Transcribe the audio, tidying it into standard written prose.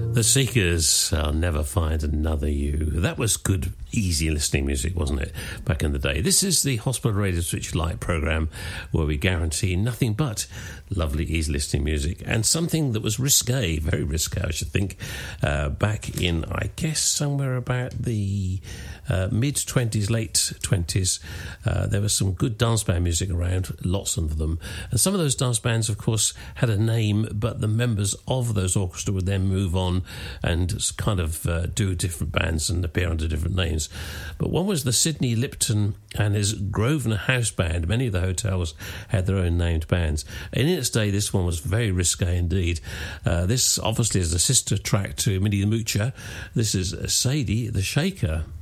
The Seekers, I'll Never Find Another You. That was good, easy listening music, wasn't it, back in the day? This is the Hospital Radio Switch Lite programme where we guarantee nothing but lovely, easy listening music and something that was risque, very risque, I should think, back in, I guess, somewhere about the mid-20s, late 20s. There was some good dance band music around, lots of them. And some of those dance bands, of course, had a name, but the members of those orchestra would then move on and kind of do different bands and appear under different names. But one was the Sidney Lipton and his Grosvenor House Band. Many of the hotels had their own named bands. And in its day, this one was very risque indeed. This obviously is a sister track to Minnie the Moocher. This is Sadie the Shaker.